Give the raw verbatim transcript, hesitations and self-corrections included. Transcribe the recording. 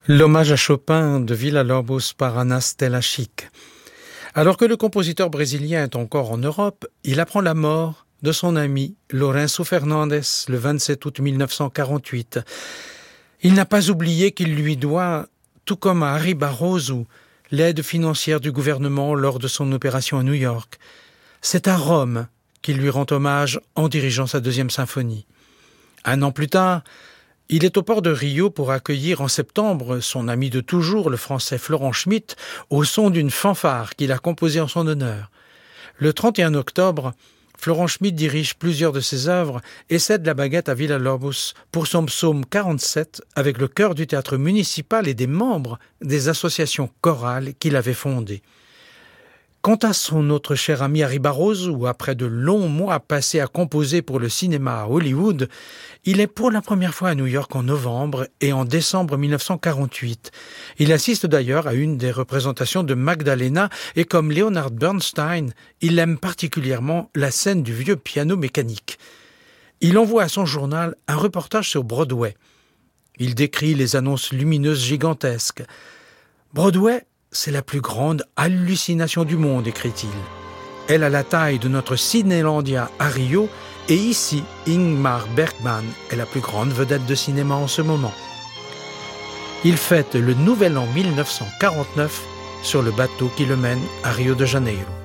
L'hommage à Chopin de Villa-Lobos par Ana Stella Chic. Alors que le compositeur brésilien est encore en Europe, il apprend la mort de son ami Lourenço Fernandes le vingt-sept août mille neuf cent quarante-huit. Il n'a pas oublié qu'il lui doit, tout comme à Harry Barroso, l'aide financière du gouvernement lors de son opération à New York. C'est à Rome qu'il lui rend hommage en dirigeant sa deuxième symphonie. Un an plus tard, il est au port de Rio pour accueillir en septembre son ami de toujours, le français Florent Schmitt, au son d'une fanfare qu'il a composée en son honneur. Le trente et un octobre, Florent Schmitt dirige plusieurs de ses œuvres et cède la baguette à Villa-Lobos pour son psaume quarante-sept avec le chœur du théâtre municipal et des membres des associations chorales qu'il avait fondées. Quant à son autre cher ami Harry Barroso, après de longs mois passés à composer pour le cinéma à Hollywood, il est pour la première fois à New York en novembre et en décembre mille neuf cent quarante-huit. Il assiste d'ailleurs à une des représentations de Magdalena et comme Leonard Bernstein, il aime particulièrement la scène du vieux piano mécanique. Il envoie à son journal un reportage sur Broadway. Il décrit les annonces lumineuses gigantesques. Broadway, c'est la plus grande hallucination du monde, écrit-il. Elle a la taille de notre Cinélandia à Rio, et ici, Ingmar Bergman est la plus grande vedette de cinéma en ce moment. Il fête le nouvel an mille neuf cent quarante-neuf sur le bateau qui le mène à Rio de Janeiro.